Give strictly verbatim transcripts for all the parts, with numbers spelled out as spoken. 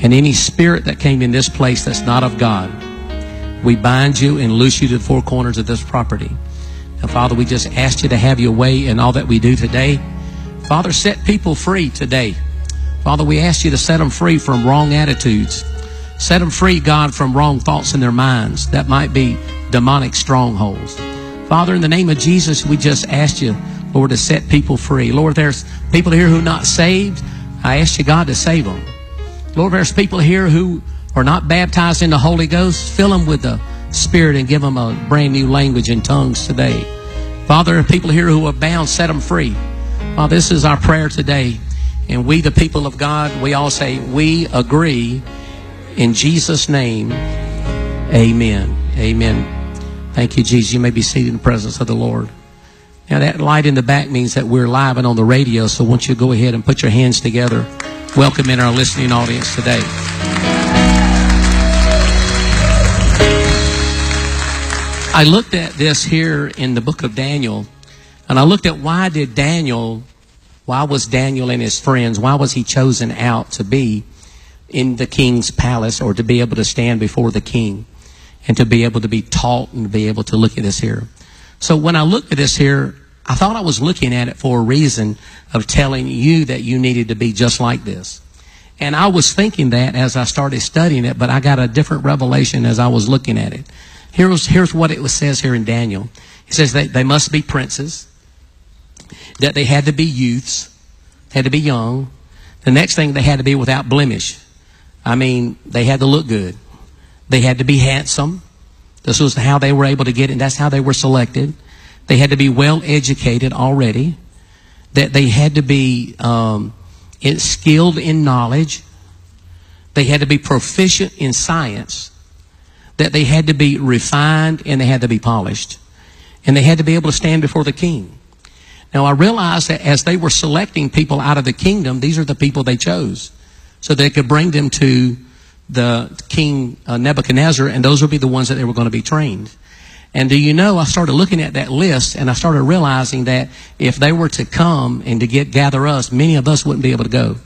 And any spirit that came in this place that's not of God, we bind you and loose you to the four corners of this property. And Father, we just ask you to have your way in all that we do today. Father, set people free today. Father, we ask you to set them free from wrong attitudes. Set them free, God, from wrong thoughts in their minds that might be demonic strongholds. Father, in the name of Jesus, we just ask you, Lord, to set people free. Lord, there's people here who are not saved. I ask you, God, to save them. Lord, there's people here who are not baptized in the Holy Ghost. Fill them with the Spirit and give them a brand new language in tongues today. Father, there are people here who are bound. Set them free. Father, this is our prayer today. And we, the people of God, we all say, we agree in Jesus' name. Amen. Amen. Thank you, Jesus. You may be seated in the presence of the Lord. Now, that light in the back means that we're live and on the radio, so won't you go ahead and put your hands together. Welcome in our listening audience today. I looked at this here in the book of Daniel, and I looked at why did Daniel, why was Daniel and his friends, why was he chosen out to be in the king's palace or to be able to stand before the king and to be able to be taught and to be able to look at this here. So when I looked at this here, I thought I was looking at it for a reason of telling you that you needed to be just like this. And I was thinking that as I started studying it, but I got a different revelation as I was looking at it. Here's, here's what it says here in Daniel. It says that they must be princes, that they had to be youths, had to be young. The next thing, they had to be without blemish. I mean, they had to look good. They had to be handsome. This was how they were able to get it. That's how they were selected. They had to be well educated already. That they had to be um, skilled in knowledge. They had to be proficient in science. That they had to be refined and they had to be polished. And they had to be able to stand before the king. Now, I realized that as they were selecting people out of the kingdom, these are the people they chose. So they could bring them to the King uh, Nebuchadnezzar, and those would be the ones that they were going to be trained. And do you know, I started looking at that list, and I started realizing that if they were to come and to get gather us, many of us wouldn't be able to go.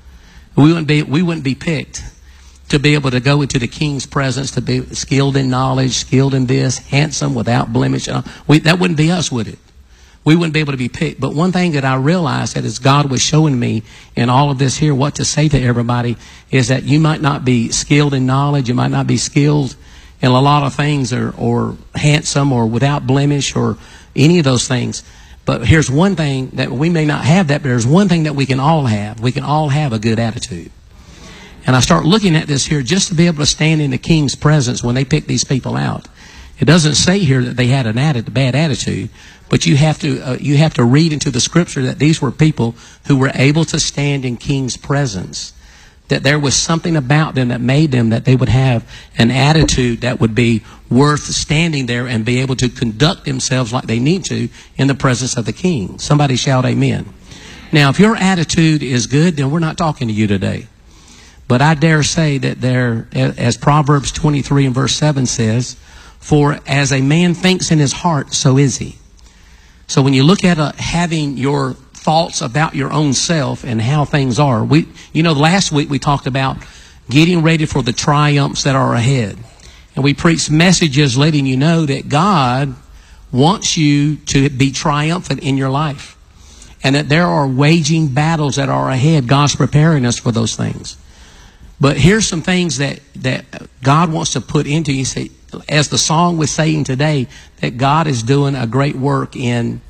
We wouldn't be, we wouldn't be picked to be able to go into the king's presence, to be skilled in knowledge, skilled in this, handsome, without blemish. We, that wouldn't be us, would it? We wouldn't be able to be picked. But one thing that I realized that as God was showing me in all of this here, what to say to everybody, is that you might not be skilled in knowledge, you might not be skilled in a lot of things, or, or handsome, or without blemish, or any of those things. But here's one thing that we may not have that, but there's one thing that we can all have. We can all have a good attitude. And I start looking at this here just to be able to stand in the king's presence when they pick these people out. It doesn't say here that they had an atti- bad attitude, but you have to uh, you have to read into the scripture that these were people who were able to stand in king's presence. That there was something about them that made them that they would have an attitude that would be worth standing there and be able to conduct themselves like they need to in the presence of the king. Somebody shout amen. Now, if your attitude is good, then we're not talking to you today. But I dare say that there, as Proverbs twenty-three and verse seven says, for as a man thinks in his heart, so is he. So when you look at uh, having your thoughts about your own self and how things are, we, you know, last week we talked about getting ready for the triumphs that are ahead. And we preached messages letting you know that God wants you to be triumphant in your life. And that there are waging battles that are ahead. God's preparing us for those things. But here's some things that, that God wants to put into you. Say, as the song was saying today, that God is doing a great work in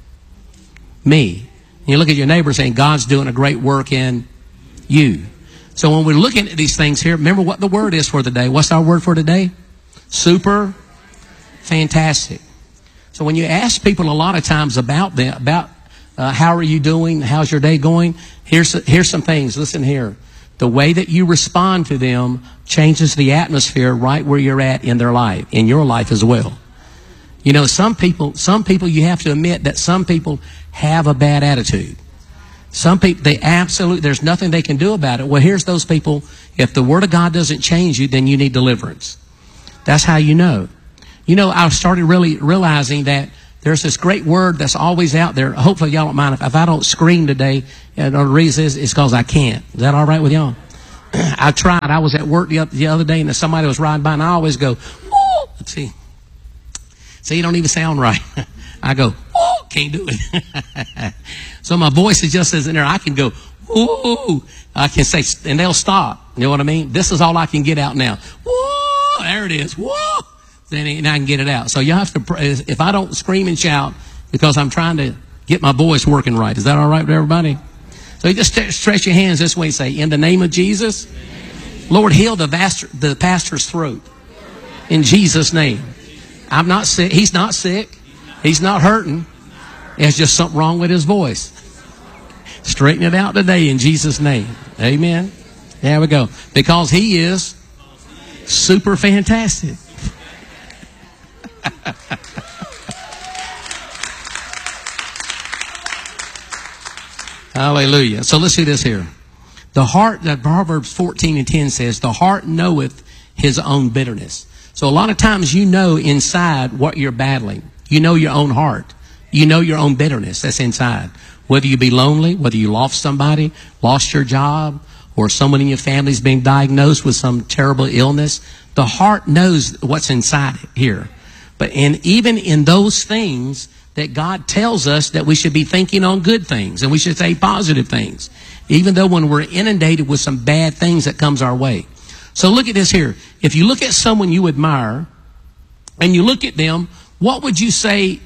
me. And you look at your neighbor saying, God's doing a great work in you. So when we're looking at these things here, remember what the word is for today. What's our word for today? Super fantastic. So when you ask people a lot of times about them, about uh, how are you doing, how's your day going, here's here's some things. Listen here. The way that you respond to them changes the atmosphere right where you're at in their life, in your life as well. You know, some people, some people, you have to admit that some people have a bad attitude. Some people, they absolutely, there's nothing they can do about it. Well, here's those people. If the Word of God doesn't change you, then you need deliverance. That's how you know. You know, I started really realizing that there's this great word that's always out there. Hopefully y'all don't mind if, if I don't scream today. And the reason is it's because I can't. Is that all right with y'all? I tried. I was at work the other, the other day, and somebody was riding by, and I always go, "Woo!" Let's see. See, you don't even sound right. I go, "Woo!" Can't do it. So my voice is just as in there. I can go, "Woo!" I can say, and they'll stop. You know what I mean? This is all I can get out now. Woo! There it is. Woo! Then I can get it out. So you have to, if I don't scream and shout, because I'm trying to get my voice working right. Is that all right with everybody? So you just stretch your hands this way and say, in the name of Jesus, Lord, heal the, pastor, the pastor's throat. In Jesus' name. I'm not sick. He's not sick. He's not hurting. There's just something wrong with his voice. Straighten it out today in Jesus' name. Amen. There we go. Because he is super fantastic. Hallelujah. So let's see this here. The heart, that Proverbs fourteen and ten says, the heart knoweth his own bitterness. So a lot of times you know inside what you're battling. You know your own heart. You know your own bitterness that's inside. Whether you be lonely, whether you lost somebody, lost your job, or someone in your family's been diagnosed with some terrible illness, the heart knows what's inside here. But and even in those things that God tells us that we should be thinking on good things and we should say positive things, even though when we're inundated with some bad things that comes our way. So look at this here. If you look at someone you admire and you look at them, what would you say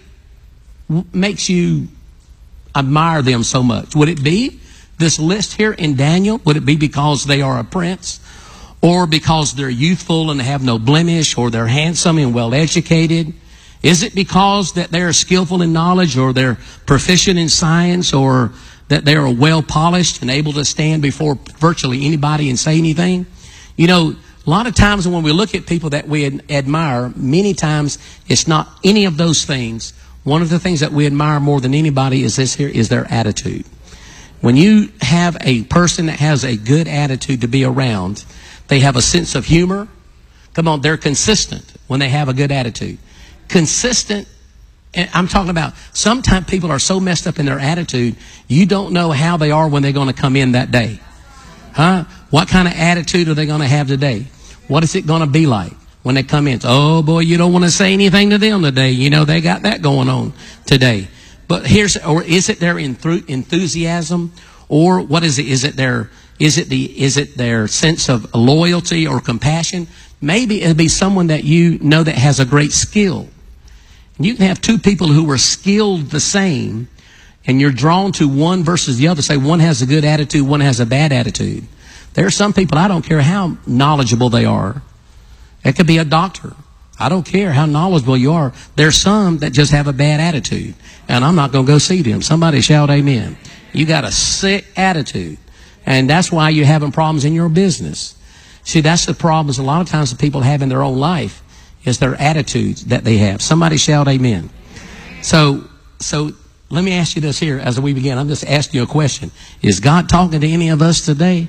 makes you admire them so much? Would it be this list here in Daniel? Would it be because they are a prince? Or because they're youthful and have no blemish, or they're handsome and well educated? Is it because that they're skillful in knowledge, or they're proficient in science, or that they are well polished and able to stand before virtually anybody and say anything? You know, a lot of times when we look at people that we ad- admire, many times it's not any of those things. One of the things that we admire more than anybody is this here, is their attitude. When you have a person that has a good attitude to be around, they have a sense of humor. Come on, they're consistent when they have a good attitude. Consistent, and I'm talking about sometimes people are so messed up in their attitude, you don't know how they are when they're going to come in that day. Huh? What kind of attitude are they going to have today? What is it going to be like when they come in? Oh boy, you don't want to say anything to them today. You know, they got that going on today. But here's, or is it their enthusiasm? Or what is it? Is it their, is it the, is it their sense of loyalty or compassion? Maybe it'll be someone that you know that has a great skill. You can have two people who are skilled the same, and you're drawn to one versus the other. Say one has a good attitude, one has a bad attitude. There are some people, I don't care how knowledgeable they are. It could be a doctor. I don't care how knowledgeable you are. There's some that just have a bad attitude, and I'm not going to go see them. Somebody shout amen. You got a sick attitude, and that's why you're having problems in your business. See, that's the problems a lot of times that people have in their own life, is their attitudes that they have. Somebody shout amen. So, so let me ask you this here as we begin. I'm just asking you a question. Is God talking to any of us today?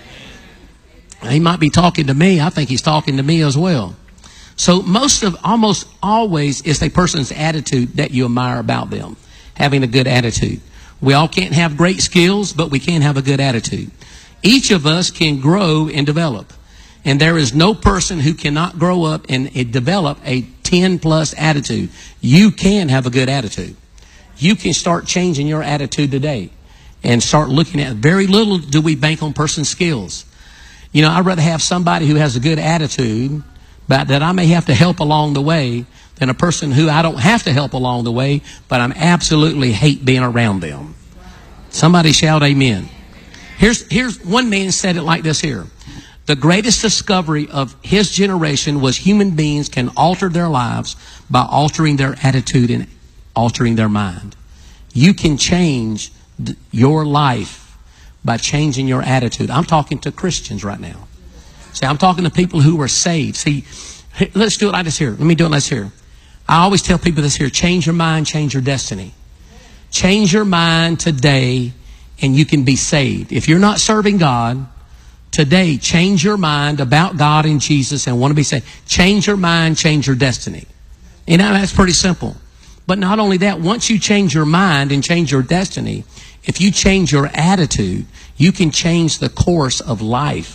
He might be talking to me. I think he's talking to me as well. So most of, almost always, it's a person's attitude that you admire about them, having a good attitude. We all can't have great skills, but we can have a good attitude. Each of us can grow and develop. And there is no person who cannot grow up and develop a ten plus attitude. You can have a good attitude. You can start changing your attitude today and start looking at, very little do we bank on person's skills. You know, I'd rather have somebody who has a good attitude, but that I may have to help along the way, than a person who I don't have to help along the way, but I'm absolutely hate being around them. Somebody shout amen. Here's, here's one man said it like this here. The greatest discovery of his generation was human beings can alter their lives by altering their attitude and altering their mind. You can change th- your life by changing your attitude. I'm talking to Christians right now. See, I'm talking to people who are saved. See, let's do it like this here. Let me do it like this here. I always tell people this here. Change your mind, change your destiny. Change your mind today and you can be saved. If you're not serving God, today, change your mind about God and Jesus and want to be saved. Change your mind, change your destiny. You know, that's pretty simple. But not only that, once you change your mind and change your destiny, if you change your attitude, you can change the course of life.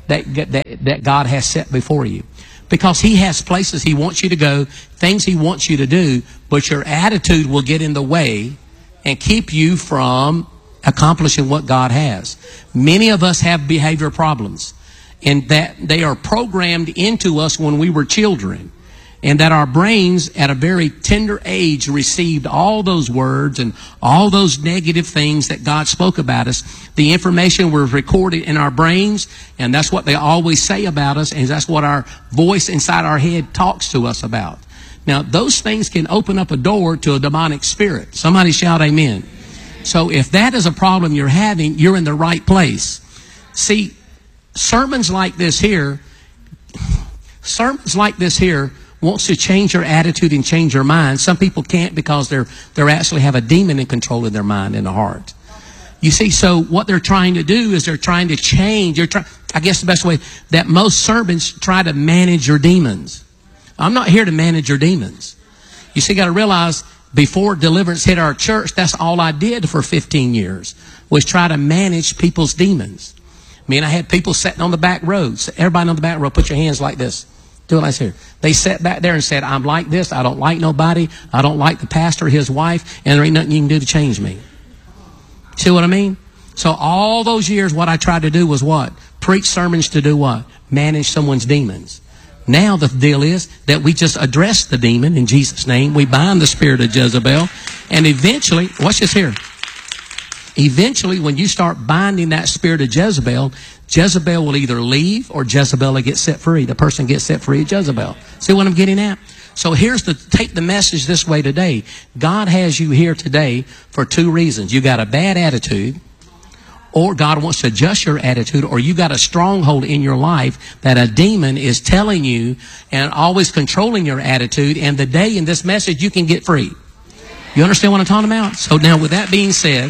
that, that, that God has set before you. Because He has places He wants you to go, things He wants you to do, but your attitude will get in the way and keep you from accomplishing what God has. Many of us have behavior problems, and that they are programmed into us when we were children, and that our brains at a very tender age received all those words and all those negative things that God spoke about us. The information was recorded in our brains, and that's what they always say about us, and that's what our voice inside our head talks to us about. Now, those things can open up a door to a demonic spirit. Somebody shout amen. So if that is a problem you're having, you're in the right place. See, sermons like this here, sermons like this here wants to change your attitude and change your mind. Some people can't because they're they're actually have a demon in control of their mind and their heart. You see, so what they're trying to do is they're trying to change. You're try, I guess the best way that most sermons try to manage your demons. I'm not here to manage your demons. You see, you got to realize, before deliverance hit our church, that's all I did for fifteen years, was try to manage people's demons. I mean, I had people sitting on the back rows. Everybody on the back row, put your hands like this. Do it like this here. They sat back there and said, I'm like this. I don't like nobody. I don't like the pastor, his wife, and there ain't nothing you can do to change me. See what I mean? So all those years, what I tried to do was what? Preach sermons to do what? Manage someone's demons. Now the deal is that we just address the demon in Jesus' name. We bind the spirit of Jezebel. And eventually, watch this here. Eventually, when you start binding that spirit of Jezebel, Jezebel will either leave or Jezebel will get set free. The person gets set free of Jezebel. See what I'm getting at? So here's the, take the message this way today. God has you here today for two reasons. You got a bad attitude, or God wants to adjust your attitude, or you got a stronghold in your life that a demon is telling you and always controlling your attitude. And the day in this message, you can get free. You understand what I'm talking about? So now with that being said,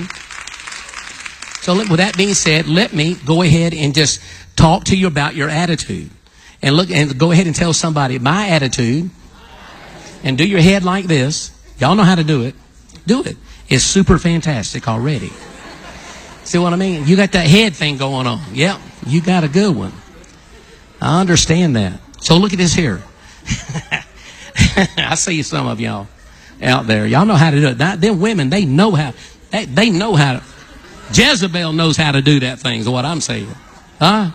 so with that being said, let me go ahead and just talk to you about your attitude. And look, and go ahead and tell somebody, my attitude, and do your head like this. Y'all know how to do it. Do it. It's super fantastic already. See what I mean? You got that head thing going on. Yep, you got a good one. I understand that. So look at this here. I see some of y'all out there. Y'all know how to do it. That, them women, they know how. They, they know how to. Jezebel knows how to do that thing is what I'm saying. Huh?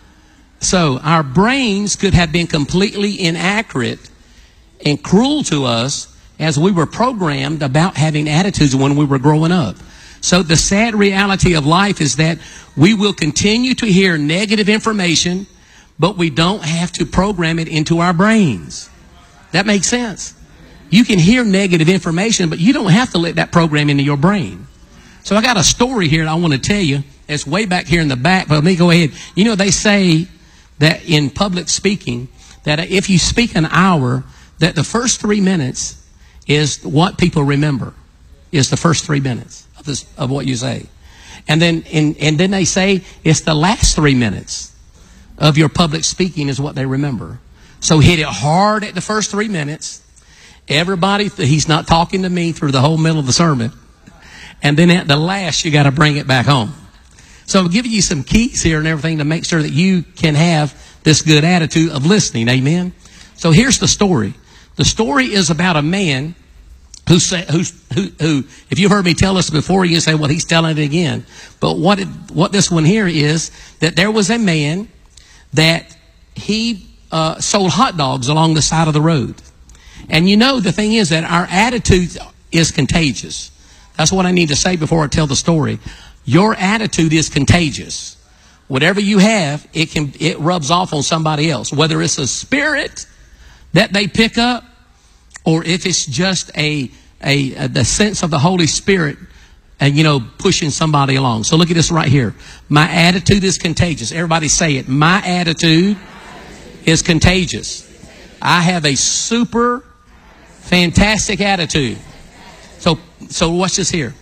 So our brains could have been completely inaccurate and cruel to us as we were programmed about having attitudes when we were growing up. So the sad reality of life is that we will continue to hear negative information, but we don't have to program it into our brains. That makes sense. You can hear negative information, but you don't have to let that program into your brain. So I got a story here that I want to tell you. It's way back here in the back, but let me go ahead. You know, they say that in public speaking, that if you speak an hour, that the first three minutes is what people remember, is the first three minutes of this, of what you say. And then, in, and then they say it's the last three minutes of your public speaking is what they remember. So hit it hard at the first three minutes. Everybody, he's not talking to me through the whole middle of the sermon. And then at the last, you got to bring it back home. So I'm giving you some keys here and everything to make sure that you can have this good attitude of listening. Amen. So here's the story. The story is about a man who say, who, who, who, if you've heard me tell this before, you can say, well, he's telling it again. But what it, what this one here is that there was a man that he uh, sold hot dogs along the side of the road. And you know, the thing is that our attitude is contagious. That's what I need to say before I tell the story. Your attitude is contagious. Whatever you have, it can it rubs off on somebody else. Whether it's a spirit that they pick up, or if it's just a a, a the sense of the Holy Spirit, and you know, pushing somebody along. So look at this right here. My attitude is contagious. Everybody say it. My attitude is contagious. I have a super fantastic attitude. So, so watch this here.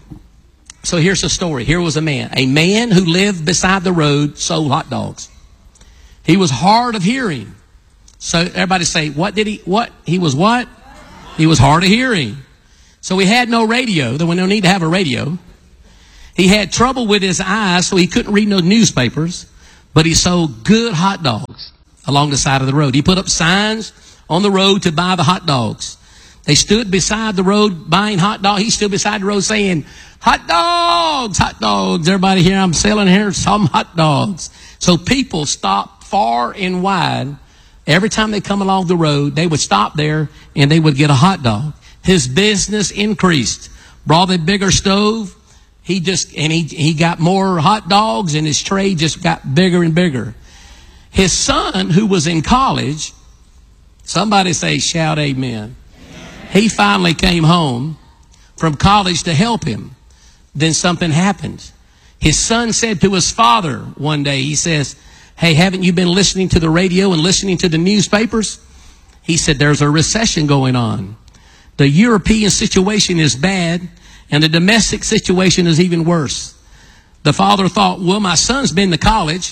So here's the story. Here was a man. A man who lived beside the road sold hot dogs. He was hard of hearing. So everybody say, what did he, what? He was what? He was hard of hearing. So he had no radio. There was no need to have a radio. He had trouble with his eyes, so he couldn't read no newspapers. but he sold good hot dogs along the side of the road. He put up signs on the road to buy the hot dogs. They stood beside the road buying hot dogs. He stood beside the road saying, hot dogs, hot dogs. Everybody here, I'm selling here some hot dogs. So people stopped far and wide. Every time they come along the road, they would stop there and they would get a hot dog. His business increased. Brought a bigger stove. He just, and he, he got more hot dogs, and his tray just got bigger and bigger. His son, who was in college, somebody say, shout amen. He finally came home from college to help him. Then something happened. His son said to his father one day, he says, hey, haven't you been listening to the radio and listening to the newspapers? He said, there's a recession going on. The European situation is bad, and the domestic situation is even worse. The father thought, well, my son's been to college.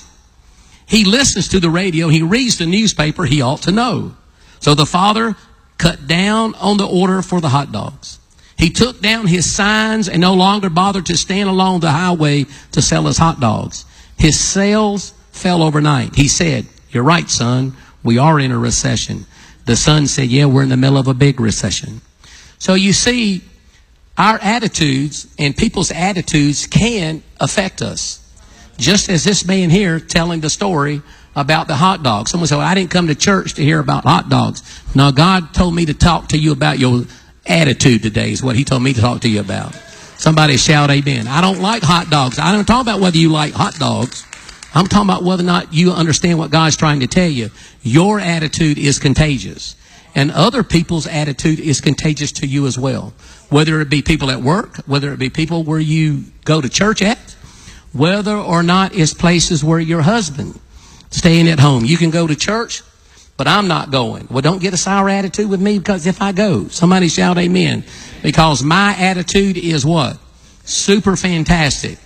He listens to the radio. He reads the newspaper. He ought to know. So the father cut down on the order for the hot dogs. He took down his signs and no longer bothered to stand along the highway to sell his hot dogs. His sales fell overnight. He said, you're right, son. We are in a recession. The son said, yeah, we're in the middle of a big recession. So you see, our attitudes and people's attitudes can affect us. Just as this man here telling the story about the hot dogs. Someone said, well, I didn't come to church to hear about hot dogs. No, God told me to talk to you about your attitude today is what he told me to talk to you about. Somebody shout amen. I don't like hot dogs. I don't talk about whether you like hot dogs. I'm talking about whether or not you understand what God's trying to tell you. Your attitude is contagious. And other people's attitude is contagious to you as well. Whether it be people at work, whether it be people where you go to church at, whether or not it's places where your husband staying at home. You can go to church, but I'm not going. Well, don't get a sour attitude with me, because if I go, somebody shout amen. Because my attitude is what? Super fantastic.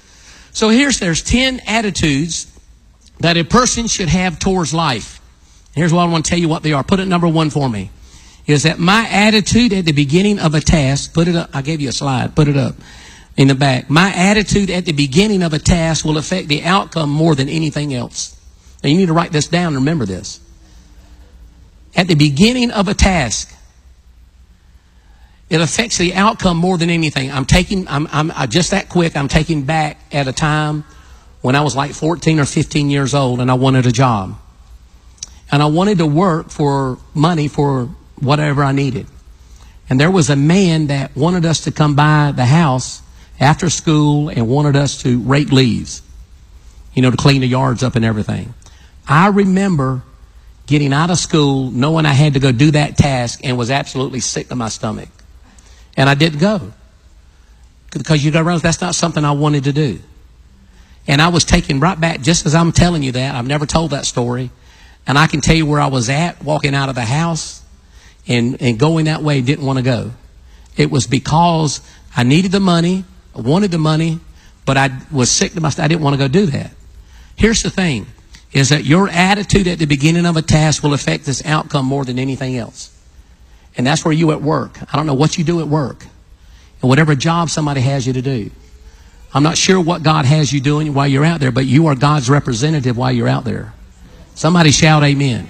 So here's, there's ten attitudes that a person should have towards life. Here's what I want to tell you what they are. Put it number one for me. Is that my attitude at the beginning of a task, put it up, I gave you a slide, put it up in the back. My attitude at the beginning of a task will affect the outcome more than anything else. Now you need to write this down and remember this. At the beginning of a task, it affects the outcome more than anything. I'm taking, I'm, I'm I just that quick, I'm taking back at a time when I was like fourteen or fifteen years old and I wanted a job. And I wanted to work for money for whatever I needed. And there was a man that wanted us to come by the house after school and wanted us to rake leaves, you know, to clean the yards up and everything. I remember getting out of school, knowing I had to go do that task, and was absolutely sick to my stomach. And I didn't go. Because you got to realize that's not something I wanted to do. And I was taken right back, just as I'm telling you that. I've never told that story. And I can tell you where I was at, walking out of the house and, and going that way, didn't want to go. It was because I needed the money, I wanted the money, but I was sick to my stomach. I didn't want to go do that. Here's the thing, is that your attitude at the beginning of a task will affect this outcome more than anything else. And that's where you at work. I don't know what you do at work. And whatever job somebody has you to do. I'm not sure what God has you doing while you're out there, but you are God's representative while you're out there. Somebody shout amen.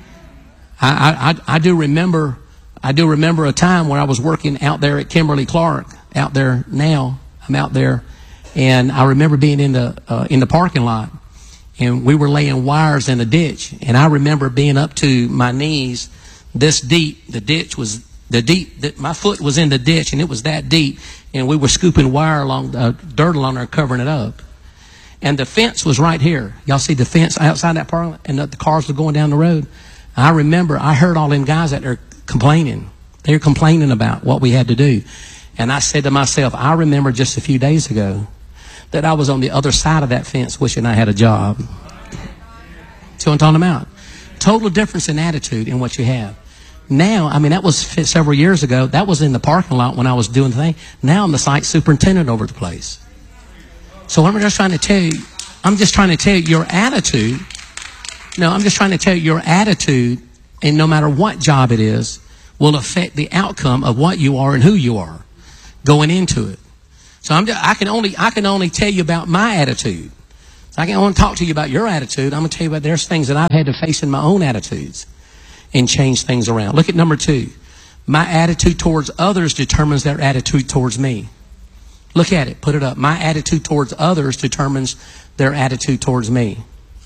I, I, I do remember, I do remember a time when I was working out there at Kimberly Clark, out there now. I'm out there, and I remember being in the uh, in the parking lot, and we were laying wires in a ditch, and I remember being up to my knees, this deep. The ditch was the deep. The, my foot was in the ditch, and it was that deep, and we were scooping wire along, uh, dirt along there, covering it up. And the fence was right here. Y'all see the fence outside that parking lot? And the, the cars were going down the road. I remember I heard all them guys out there complaining. They were complaining about what we had to do. And I said to myself, I remember just a few days ago that I was on the other side of that fence wishing I had a job. See what I'm talking about? Total difference in attitude in what you have. Now, I mean, that was several years ago. That was in the parking lot when I was doing the thing. Now I'm the site superintendent over the place. So I'm just trying to tell you, I'm just trying to tell you your attitude. No, I'm just trying to tell you your attitude, and no matter what job it is, will affect the outcome of what you are and who you are going into it. So I'm just, I can only I can only tell you about my attitude. I can't want to talk to you about your attitude. I'm going to tell you about there's things that I've had to face in my own attitudes and change things around. Look at number two. My attitude towards others determines their attitude towards me. Look at it. Put it up. My attitude towards others determines their attitude towards me.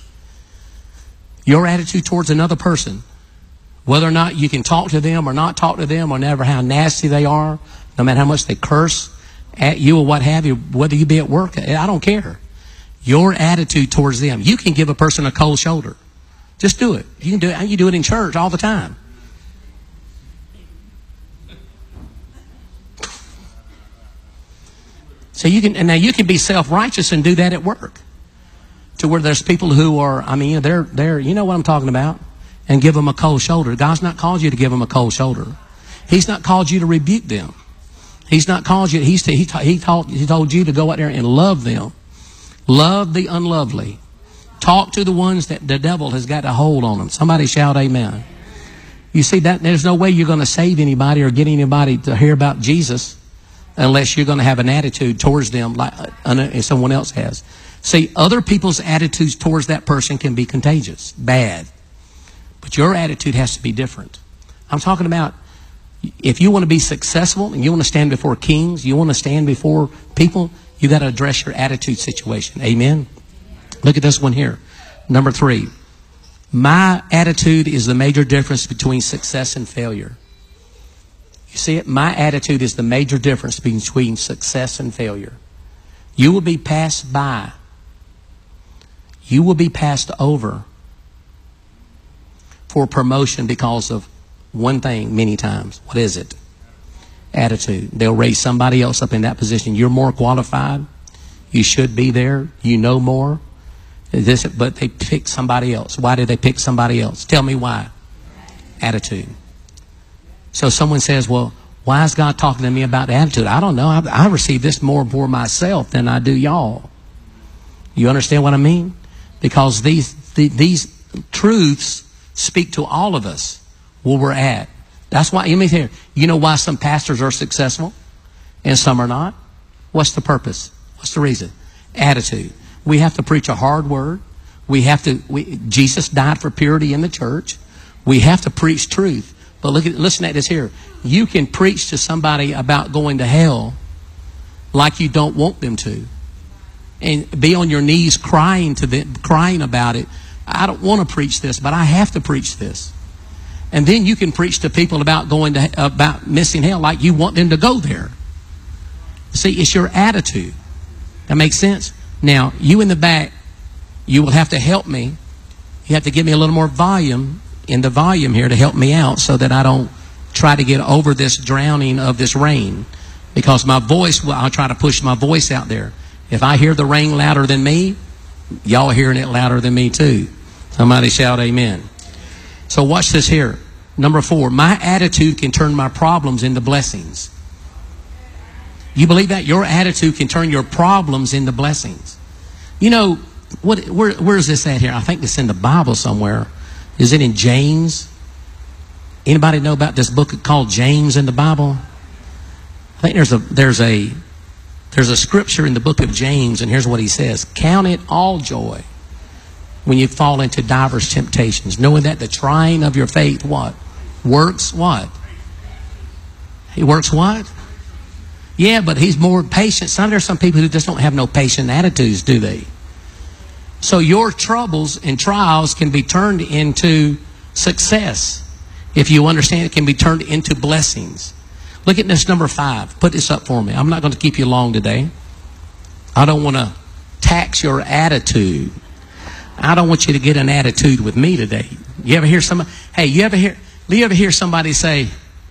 Your attitude towards another person, whether or not you can talk to them or not talk to them, or never how nasty they are, no matter how much they curse at you or what have you, whether you be at work, I don't care. Your attitude towards them. You can give a person a cold shoulder. Just do it. You can do it. You do it in church all the time. So you can, and now you can be self-righteous and do that at work. To where there's people who are, I mean, they're, they're, you know what I'm talking about, and give them a cold shoulder. God's not called you to give them a cold shoulder. He's not called you to rebuke them. He's not called you, he's, he, he, told, he told you to go out there and love them. Love the unlovely. Talk to the ones that the devil has got a hold on them. Somebody shout amen. You see, that there's no way you're going to save anybody or get anybody to hear about Jesus unless you're going to have an attitude towards them like uh, someone else has. See, other people's attitudes towards that person can be contagious, bad. But your attitude has to be different. I'm talking about if you want to be successful and you want to stand before kings, you want to stand before people, you got to address your attitude situation. Amen? Look at this one here. Number three. My attitude is the major difference between success and failure. You see it? My attitude is the major difference between success and failure. You will be passed by. You will be passed over for promotion because of one thing many times. What is it? Attitude. They'll raise somebody else up in that position. You're more qualified. You should be there. You know more. This, but they pick somebody else. Why did they pick somebody else? Tell me why. Attitude. So someone says, well, why is God talking to me about attitude? I don't know. I, I receive this more for myself than I do y'all. You understand what I mean? Because these, the, these truths speak to all of us where we're at. That's why, let me hear, you know why some pastors are successful and some are not? What's the purpose? What's the reason? Attitude. We have to preach a hard word. We have to, we, Jesus died for purity in the church. We have to preach truth. But look at, listen at this here. You can preach to somebody about going to hell like you don't want them to. And be on your knees crying to them, crying about it. I don't want to preach this, but I have to preach this. And then you can preach to people about going to, about missing hell like you want them to go there. See, it's your attitude. That makes sense? Now, you in the back, you will have to help me. You have to give me a little more volume in the volume here to help me out so that I don't try to get over this drowning of this rain. Because my voice, I'll try to push my voice out there. If I hear the rain louder than me, y'all hearing it louder than me too. Somebody shout amen. So watch this here. Number four, my attitude can turn my problems into blessings. You believe that? Your attitude can turn your problems into blessings. You know, what? Where, where is this at here? I think it's in the Bible somewhere. Is it in James? Anybody know about this book called James in the Bible? I think there's a there's a there's a scripture in the book of James, and here's what he says: count it all joy when you fall into divers temptations, knowing that the trying of your faith what? Works what? He works what? Yeah, but he's more patient. Some there's some people who just don't have no patient attitudes, do they? So your troubles and trials can be turned into success. If you understand, it can be turned into blessings. Look at this number five. Put this up for me. I'm not going to keep you long today. I don't want to tax your attitude. I don't want you to get an attitude with me today. You ever hear somebody, hey, you ever hear, you ever hear somebody say,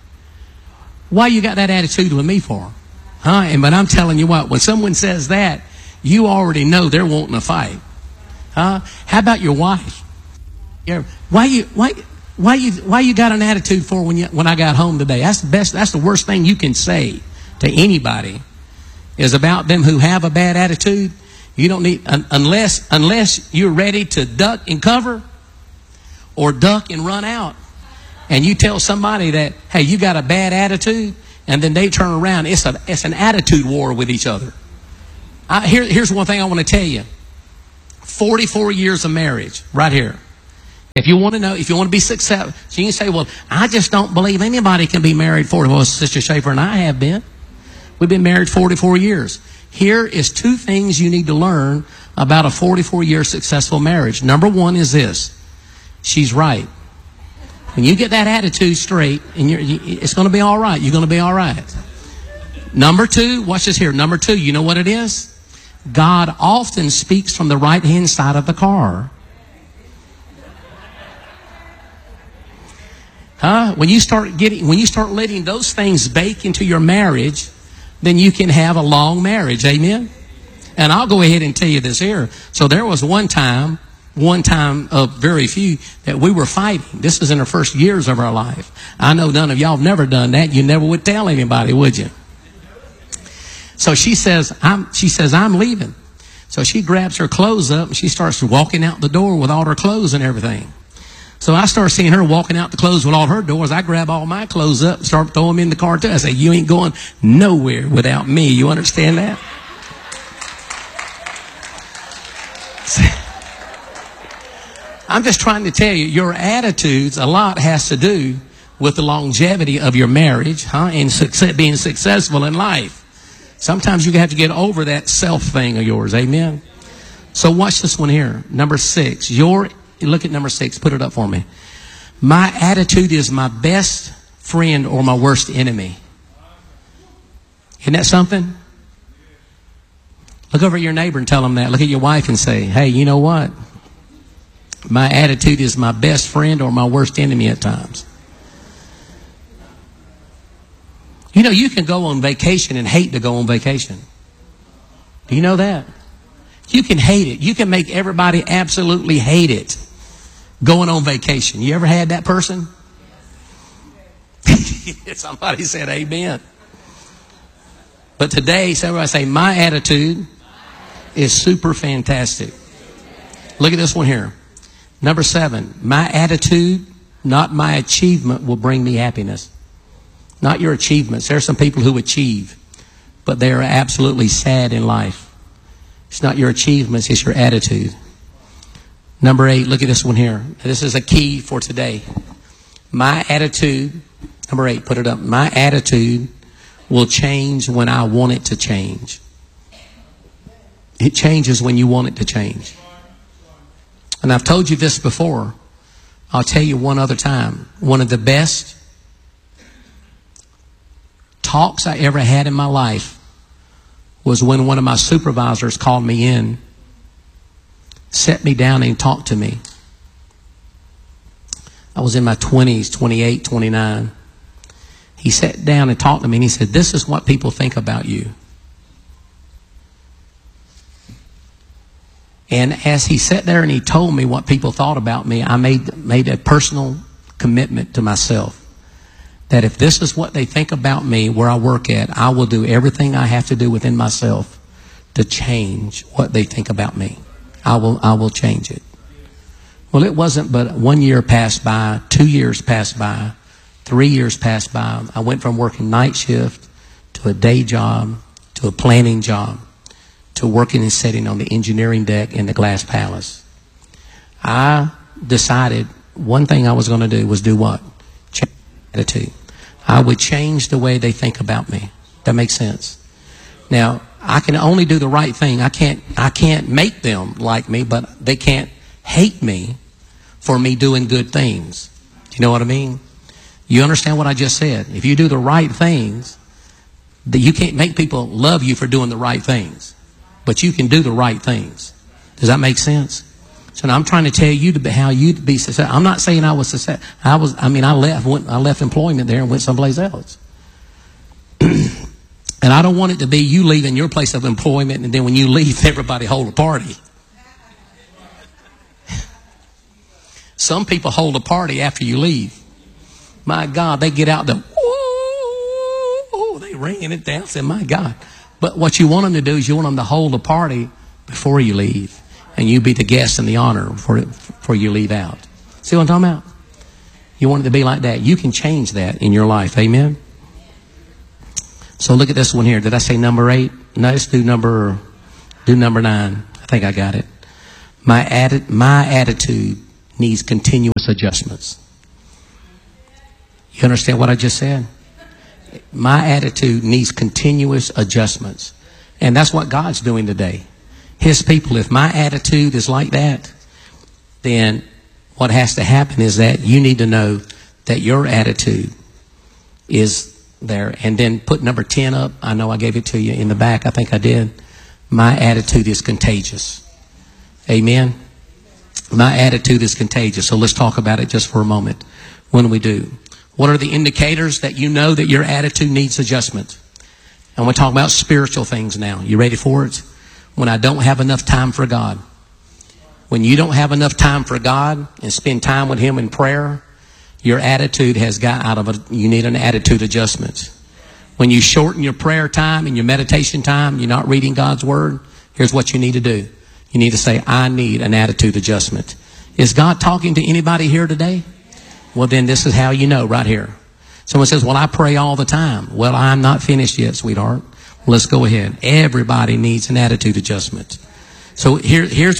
why you got that attitude with me for? Huh? And but I'm telling you what, when someone says that, you already know they're wanting a fight. Huh? How about your wife? Yeah. Why you why why you why you got an attitude for when you when I got home today? That's the best. That's the worst thing you can say to anybody is about them who have a bad attitude. You don't need un, unless unless you're ready to duck and cover, or duck and run out, and you tell somebody that hey you got a bad attitude, and then they turn around. It's a it's an attitude war with each other. I, here here's one thing I want to tell you. forty-four years of marriage, right here. If you want to know, if you want to be successful, so you can say, well, I just don't believe anybody can be married forty. Well, Sister Schaefer and I have been. We've been married forty-four years. Here is two things you need to learn about a forty-four year successful marriage. Number one is this. She's right. When you get that attitude straight, and you're, it's going to be all right. You're going to be all right. Number two, watch this here. Number two, you know what it is? God often speaks from the right-hand side of the car. Huh? When you start getting, when you start letting those things bake into your marriage, then you can have a long marriage. Amen? And I'll go ahead and tell you this here. So there was one time, one time of very few, that we were fighting. This was in the first years of our life. I know none of y'all have never done that. You never would tell anybody, would you? So she says, I'm, she says, I'm leaving. So she grabs her clothes up and she starts walking out the door with all her clothes and everything. So I start seeing her walking out the clothes with all her doors. I grab all my clothes up and start throwing them in the car too. I say, you ain't going nowhere without me. You understand that? I'm just trying to tell you, your attitudes, a lot has to do with the longevity of your marriage, huh? And success, being successful in life. Sometimes you have to get over that self thing of yours. Amen? So watch this one here. Number six. Your, look at number six. Put it up for me. My attitude is my best friend or my worst enemy. Isn't that something? Look over at your neighbor and tell them that. Look at your wife and say, hey, you know what? My attitude is my best friend or my worst enemy at times. You know, you can go on vacation and hate to go on vacation. Do you know that? You can hate it. You can make everybody absolutely hate it going on vacation. You ever had that person? Somebody said amen. But today, so I say, my attitude is super fantastic. Look at this one here. Number seven, my attitude, not my achievement, will bring me happiness. Not your achievements. There are some people who achieve, but they are absolutely sad in life. It's not your achievements, it's your attitude. Number eight, look at this one here. This is a key for today. My attitude, number eight, put it up. My attitude will change when I want it to change. It changes when you want it to change. And I've told you this before. I'll tell you one other time. One of the best talks I ever had in my life was when one of my supervisors called me in, sat me down and talked to me. I was in my twenties, twenty-eight, twenty-nine. He sat down and talked to me and he said, this is what people think about you. And as he sat there and he told me what people thought about me, I made, made a personal commitment to myself that if this is what they think about me where I work at, I will do everything I have to do within myself to change what they think about me. I will, I will change it. Well, it wasn't but one year passed by, two years passed by, three years passed by. I went from working night shift to a day job to a planning job to working and sitting on the engineering deck in the Glass Palace. I decided one thing I was going to do was do what? Change attitude. I would change the way they think about me. That makes sense. Now, I can only do the right thing. I can't, I can't make them like me, but they can't hate me for me doing good things. Do you know what I mean? You understand what I just said? If you do the right things, that you can't make people love you for doing the right things, but you can do the right things. Does that make sense? So now I'm trying to tell you to be, how you to be successful. I'm not saying I was successful. I was. I mean, I left. Went, I left employment there and went someplace else. And I don't want it to be you leaving your place of employment and then when you leave, everybody hold a party. Some people hold a party after you leave. My God, they get out the, ooh, they ringing it down, saying, my God. But what you want them to do is you want them to hold a party before you leave. And you be the guest and the honor before, before you leave out. See what I'm talking about? You want it to be like that. You can change that in your life. Amen? So look at this one here. Did I say number eight? No, let's do number, do number nine. I think I got it. My, atti- my attitude needs continuous adjustments. You understand what I just said? My attitude needs continuous adjustments. And that's what God's doing today. His people, if my attitude is like that, then what has to happen is that you need to know that your attitude is there. And then put number ten up. I know I gave it to you in the back. I think I did. My attitude is contagious. Amen. My attitude is contagious. So let's talk about it just for a moment. When we do, what are the indicators that you know that your attitude needs adjustment? And we're talking about spiritual things now. You ready for it? When I don't have enough time for God. When you don't have enough time for God and spend time with Him in prayer, your attitude has got out of it. You need an attitude adjustment. When you shorten your prayer time and your meditation time, you're not reading God's Word, here's what you need to do. You need to say, I need an attitude adjustment. Is God talking to anybody here today? Well, then this is how you know right here. Someone says, well, I pray all the time. Well, I'm not finished yet, sweetheart. Let's go ahead. Everybody needs an attitude adjustment. So here, here's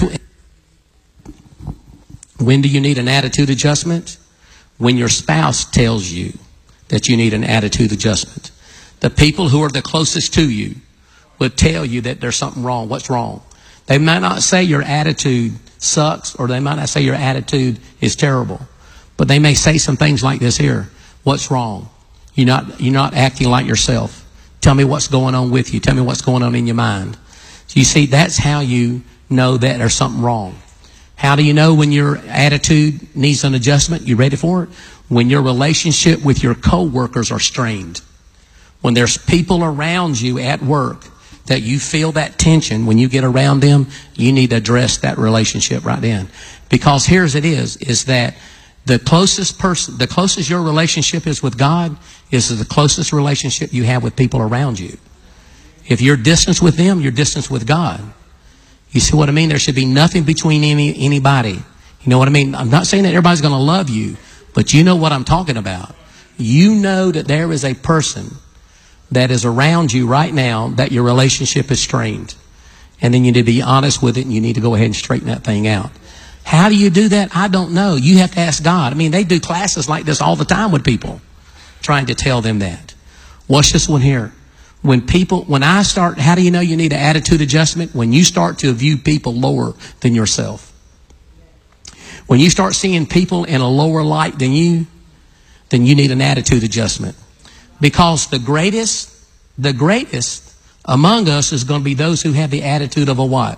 when do you need an attitude adjustment? When your spouse tells you that you need an attitude adjustment. The people who are the closest to you would tell you that there's something wrong. What's wrong? They might not say your attitude sucks, or they might not say your attitude is terrible. But they may say some things like this here. What's wrong? You're not, you're not acting like yourself. Tell me what's going on with you. Tell me what's going on in your mind. So you see, that's how you know that there's something wrong. How do you know when your attitude needs an adjustment? You ready for it? When your relationship with your co-workers are strained. When there's people around you at work that you feel that tension, when you get around them, you need to address that relationship right then. Because here's it is, is that the closest person, the closest your relationship is with God is the closest relationship you have with people around you. If you're distant with them, you're distant with God. You see what I mean? There should be nothing between any anybody. You know what I mean? I'm not saying that everybody's going to love you, but you know what I'm talking about. You know that there is a person that is around you right now that your relationship is strained. And then you need to be honest with it, and you need to go ahead and straighten that thing out. How do you do that? I don't know. You have to ask God. I mean, they do classes like this all the time with people, trying to tell them that. Watch this one here. When people, when I start, how do you know you need an attitude adjustment? When you start to view people lower than yourself. When you start seeing people in a lower light than you, then you need an attitude adjustment. Because the greatest, the greatest among us is going to be those who have the attitude of a what?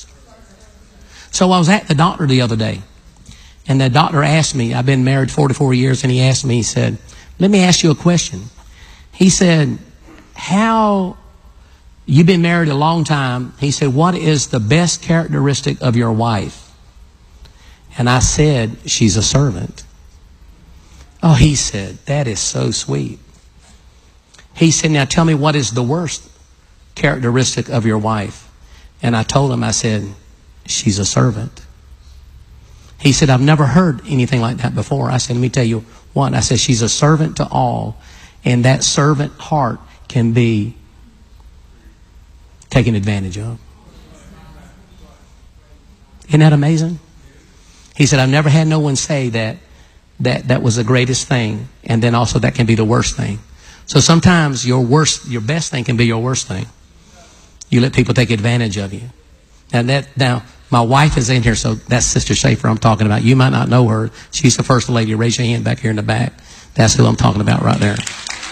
So I was at the doctor the other day, and the doctor asked me, I've been married forty-four years, and he asked me, he said, let me ask you a question. He said, how, you've been married a long time. He said, what is the best characteristic of your wife? And I said, she's a servant. Oh, he said, that is so sweet. He said, now tell me what is the worst characteristic of your wife? And I told him, I said, she's a servant. He said, I've never heard anything like that before. I said, let me tell you what. I said, she's a servant to all. And that servant heart can be taken advantage of. Isn't that amazing? He said, I've never had no one say that that, that was the greatest thing. And then also that can be the worst thing. So sometimes your worst, your best thing can be your worst thing. You let people take advantage of you. And that, now, my wife is in here, so that's Sister Schaefer I'm talking about. You might not know her. She's the first lady. Raise your hand back here in the back. That's who I'm talking about right there.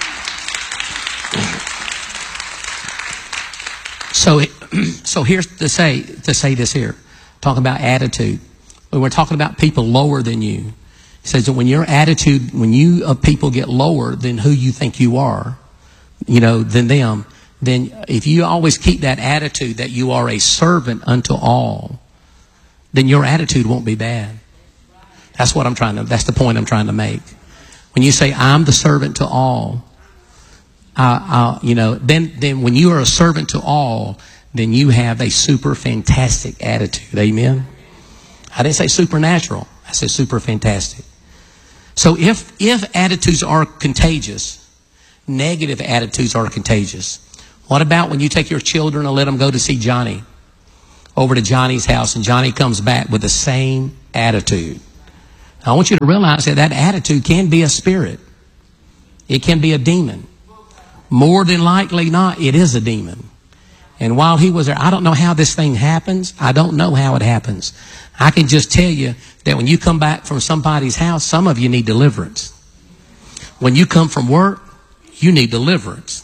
So, so here's to say, to say this here. Talking about attitude. When we're talking about people lower than you, it says that when your attitude, when you of people get lower than who you think you are, you know, than them, then if you always keep that attitude that you are a servant unto all, then your attitude won't be bad. That's what I'm trying to, that's the point I'm trying to make. When you say, I'm the servant to all, uh, uh, you know, then, then when you are a servant to all, then you have a super fantastic attitude. Amen? I didn't say supernatural. I said super fantastic. So if, if attitudes are contagious, negative attitudes are contagious. What about when you take your children and let them go to see Johnny? over to Johnny's house, and Johnny comes back with the same attitude. I want you to realize that that attitude can be a spirit. It can be a demon. More than likely not, it is a demon. And while he was there, I don't know how this thing happens. I don't know how it happens. I can just tell you that when you come back from somebody's house, some of you need deliverance. When you come from work, you need deliverance.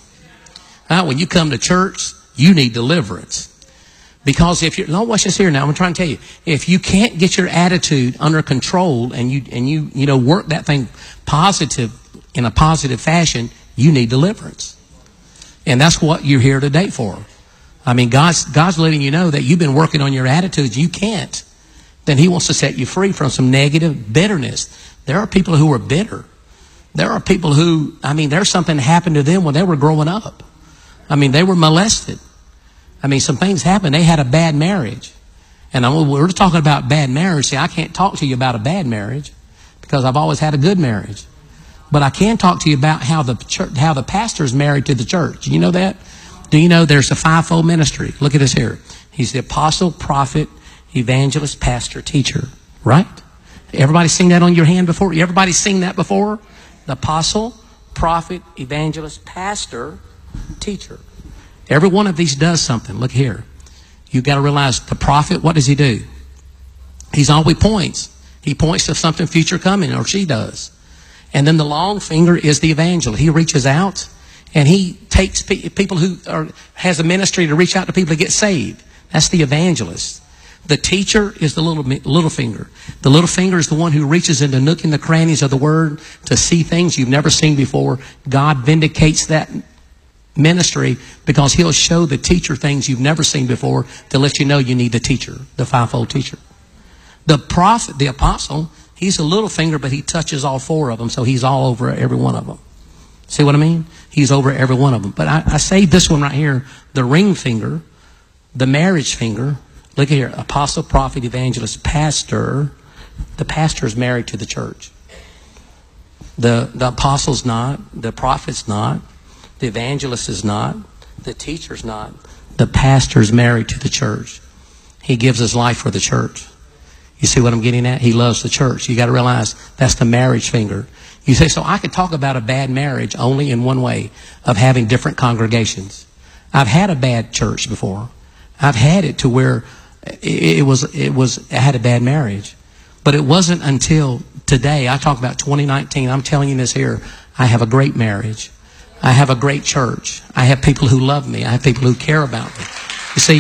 Uh, when you come to church, you need deliverance. Because if you're, no, watch this here now. I'm trying to tell you, if you can't get your attitude under control and you, and you, you know, work that thing positive in a positive fashion, you need deliverance. And that's what you're here today for. I mean, God's, God's letting you know that you've been working on your attitudes. You can't. Then he wants to set you free from some negative bitterness. There are people who are bitter. There are people who, I mean, there's something that happened to them when they were growing up. I mean, they were molested. I mean, some things happened. They had a bad marriage. And I'm, we're talking about bad marriage. See, I can't talk to you about a bad marriage because I've always had a good marriage. But I can talk to you about how the church, how the pastor's married to the church. Do you know that? Do you know there's a fivefold ministry? Look at this here. He's the apostle, prophet, evangelist, pastor, teacher. Right? Everybody seen that on your hand before? Everybody seen that before? The apostle, prophet, evangelist, pastor, teacher. Every one of these does something. Look here. You've got to realize the prophet, what does he do? He's always points. He points to something future coming, or she does. And then the long finger is the evangelist. He reaches out and he takes pe- people who are, has a ministry to reach out to people to get saved. That's the evangelist. The teacher is the little little finger. The little finger is the one who reaches into nook and the crannies of the word to see things you've never seen before. God vindicates that ministry because he'll show the teacher things you've never seen before to let you know you need the teacher, the fivefold teacher. The prophet, the apostle, he's a little finger, but he touches all four of them, so he's all over every one of them. See what I mean? He's over every one of them. But I, I say this one right here, the ring finger, the marriage finger. Look here, apostle, prophet, evangelist, pastor. The pastor is married to the church. The, the apostle's not. The prophet's not. The evangelist is not. The teacher's not. The pastor's married to the church. He gives his life for the church. You see what I'm getting at? He loves the church. You got to realize that's the marriage finger. You say, so I could talk about a bad marriage only in one way, of having different congregations. I've had a bad church before. I've had it to where it was, it was, I had a bad marriage. But it wasn't until today, I talk about twenty nineteen, I'm telling you this here, I have a great marriage. I have a great church. I have people who love me. I have people who care about me. You see,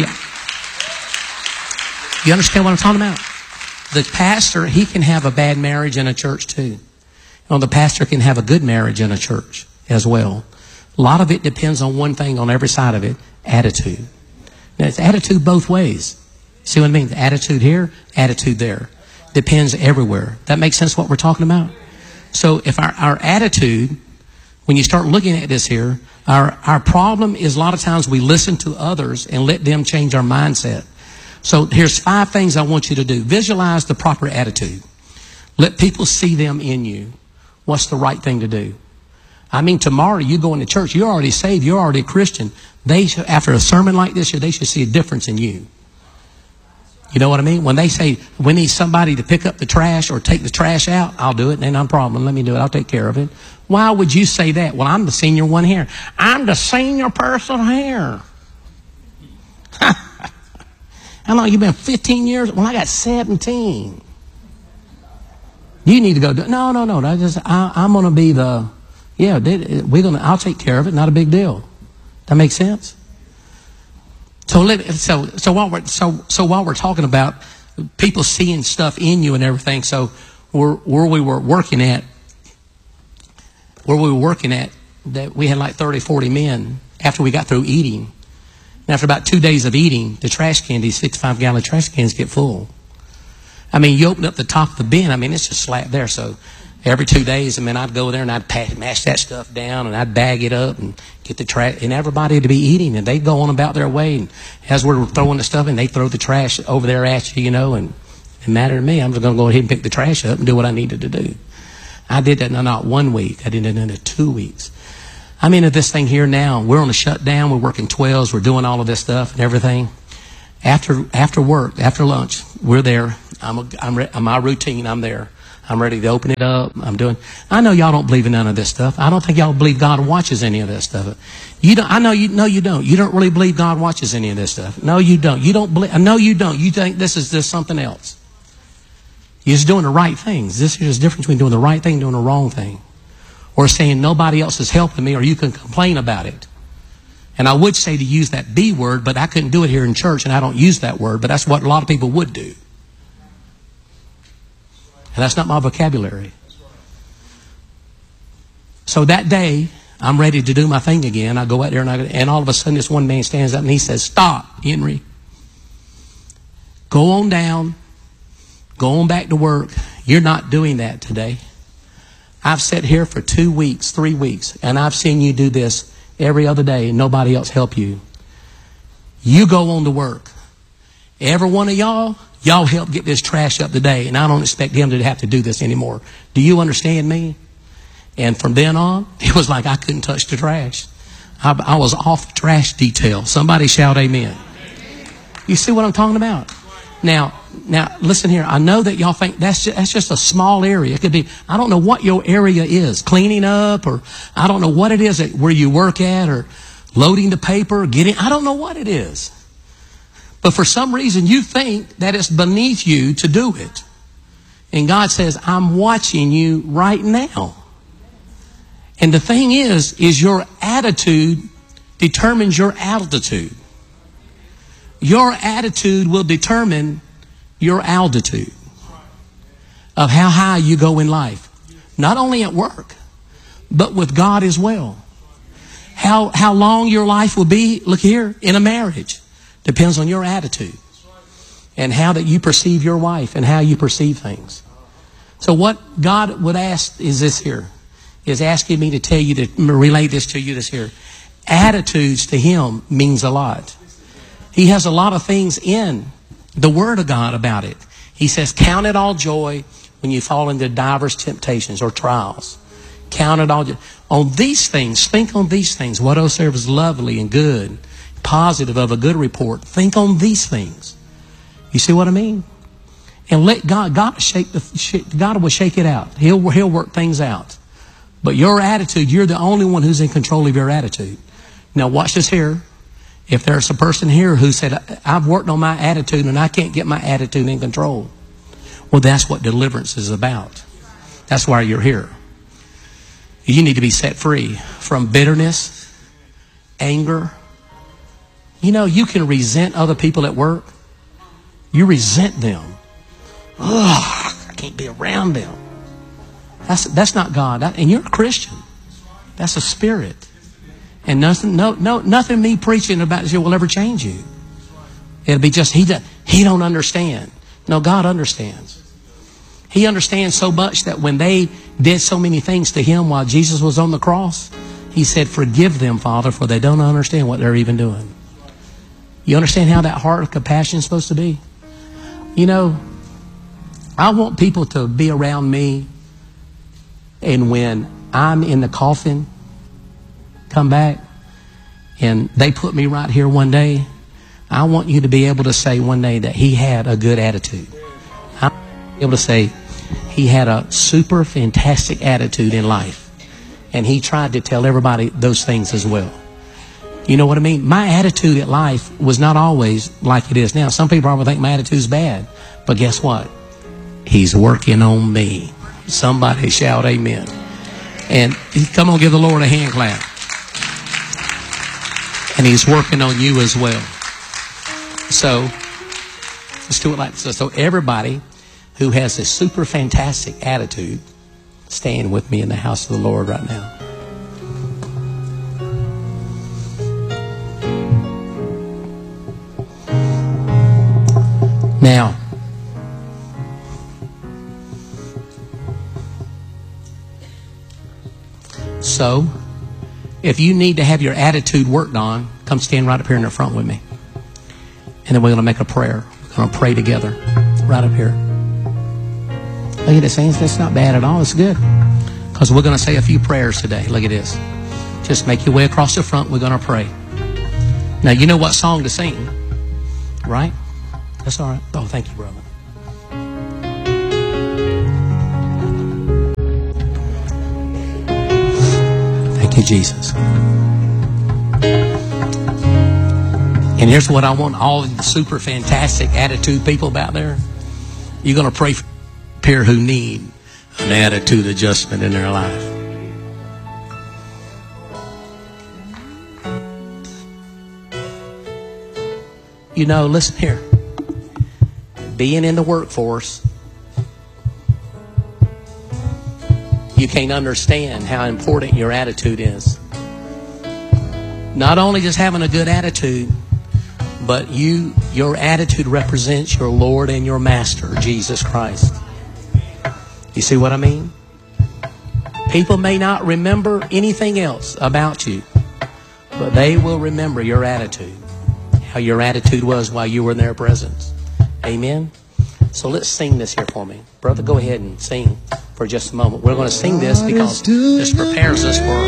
you understand what I'm talking about? The pastor, he can have a bad marriage in a church too. You know, the pastor can have a good marriage in a church as well. A lot of it depends on one thing on every side of it, attitude. Now, it's attitude both ways. See what I mean? The attitude here, attitude there. Depends everywhere. That makes sense what we're talking about? So if our, our attitude, when you start looking at this here, our, our problem is a lot of times we listen to others and let them change our mindset. So here's five things I want you to do. Visualize the proper attitude. Let people see them in you. What's the right thing to do? I mean, tomorrow you go into church, you're already saved, you're already a Christian. They should, after a sermon like this, they should see a difference in you. You know what I mean? When they say, we need somebody to pick up the trash or take the trash out, I'll do it. Ain't no problem. Let me do it. I'll take care of it. Why would you say that? Well, I'm the senior one here. I'm the senior person here. How long you been? fifteen years? Well, I got seventeen. You need to go do, no, no, no. I just, I, I'm going to be the, yeah, we're going to, I'll take care of it. Not a big deal. That makes sense? So, let, so, so while we're, so, so while we're talking about people seeing stuff in you and everything, so where, where we were working at, where we were working at, that we had like thirty, forty men after we got through eating. And after about two days of eating, the trash can, these sixty-five gallon trash cans get full. I mean, you open up the top of the bin, I mean, it's just slapped there. So every two days, I mean, I'd go there and I'd pack, mash that stuff down and I'd bag it up and get the trash, and everybody to be eating, and they'd go on about their way. And as we're throwing the stuff in, they throw the trash over there at you, you know, and it mattered to me. I'm just going to go ahead and pick the trash up and do what I needed to do. I did that not one week. I did it in two weeks. I'm into this thing here now. We're on a shutdown. We're working twelves. We're doing all of this stuff and everything. After after work, after lunch, we're there. I'm a, I'm re- my routine. I'm there. I'm ready to open it up. I'm doing. I know y'all don't believe in none of this stuff. I don't think y'all believe God watches any of this stuff. You don't. I know you. No, you don't. You don't really believe God watches any of this stuff. No, you don't. You don't believe. No, you don't. You think this is just something else. You're just doing the right things. This is the difference between doing the right thing and doing the wrong thing, or saying nobody else is helping me, or you can complain about it. And I would say to use that B word, but I couldn't do it here in church, and I don't use that word, but that's what a lot of people would do. And that's not my vocabulary. So that day, I'm ready to do my thing again. I go out there, and, I, and all of a sudden this one man stands up, and he says, "Stop, Henry. Go on down. Go on back to work. You're not doing that today. I've sat here for two weeks, three weeks, and I've seen you do this every other day, and nobody else help you. You go on to work. Every one of y'all, y'all help get this trash up today, and I don't expect him to have to do this anymore. Do you understand me?" And from then on, it was like I couldn't touch the trash. I, I was off the trash detail. Somebody shout amen. You see what I'm talking about? Now, now listen here. I know that y'all think that's just, that's just a small area. It could be, I don't know what your area is, cleaning up, or I don't know what it is that, where you work at, or loading the paper, getting, I don't know what it is. But for some reason you think that it's beneath you to do it. And God says, I'm watching you right now. And the thing is, is your attitude determines your altitude. Your attitude will determine your altitude of how high you go in life. Not only at work, but with God as well. How, how long your life will be, look here, in a marriage, depends on your attitude and how that you perceive your wife and how you perceive things. So what God would ask is this here, is asking me to tell you, to relay this to you this here. Attitudes to Him means a lot. He has a lot of things in the Word of God about it. He says, count it all joy when you fall into diverse temptations or trials. Count it all joy. On these things, think on these things. Whatsoever is lovely and good, positive of a good report. Think on these things. You see what I mean? And let God, God shake the, God will shake it out. He'll, he'll work things out. But your attitude, you're the only one who's in control of your attitude. Now watch this here. If there's a person here who said, I've worked on my attitude and I can't get my attitude in control. Well, that's what deliverance is about. That's why you're here. You need to be set free from bitterness, anger. You know, you can resent other people at work. You resent them. Ugh, I can't be around them. That's, that's not God. That, and you're a Christian. That's a spirit. And nothing, no, no, nothing me preaching about this will ever change you. It'll be just, he, he don't understand. No, God understands. He understands so much that when they did so many things to Him while Jesus was on the cross, He said, forgive them, Father, for they don't understand what they're even doing. You understand how that heart of compassion is supposed to be? You know, I want people to be around me, and when I'm in the coffin, come back, and they put me right here one day, I want you to be able to say one day that he had a good attitude. I want you to be able to say he had a super fantastic attitude in life, and he tried to tell everybody those things as well. You know what I mean? My attitude at life was not always like it is now. Some people probably think my attitude's bad, but guess what? He's working on me. Somebody shout amen. And come on, give the Lord a hand clap. And He's working on you as well. So, let's do it like this. So everybody who has a super fantastic attitude, stand with me in the house of the Lord right now. Now, so, if you need to have your attitude worked on, come stand right up here in the front with me. And then we're going to make a prayer. We're going to pray together right up here. Look at this, saints. That's not bad at all. It's good. Because we're going to say a few prayers today. Look at this. Just make your way across the front. We're going to pray. Now, you know what song to sing. Right? That's all right. Oh, thank you, brother. Thank you, Jesus. And here's what I want all the super fantastic attitude people about there. You're going to pray for people who need an attitude adjustment in their life. You know, listen here. Being in the workforce, you can't understand how important your attitude is. Not only just having a good attitude, but you, your attitude represents your Lord and your Master, Jesus Christ. You see what I mean? People may not remember anything else about you, but they will remember your attitude. How your attitude was while you were in their presence. Amen? So let's sing this here for me. Brother, go ahead and sing for just a moment. We're going to sing this because this prepares us for